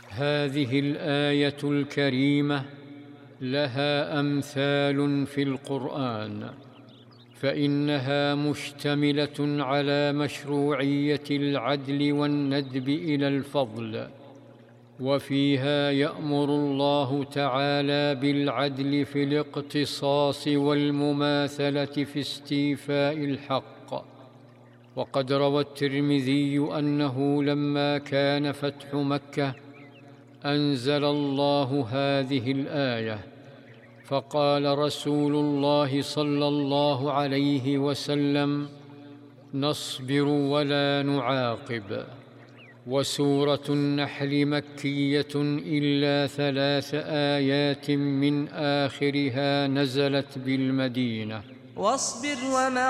هذه الآية الكريمة لها أمثال في القرآن، فإنها مشتملة على مشروعية العدل والندب إلى الفضل، وفيها يأمر الله تعالى بالعدل في الاقتصاص والمماثلة في استيفاء الحق. وقد روى الترمذي أنه لما كان فتح مكة أنزل الله هذه الآية، فقال رسول الله صلى الله عليه وسلم: نصبر ولا نعاقب. وسورة النحل مكية إلا 3 آيات من آخرها نزلت بالمدينة. واصبر وما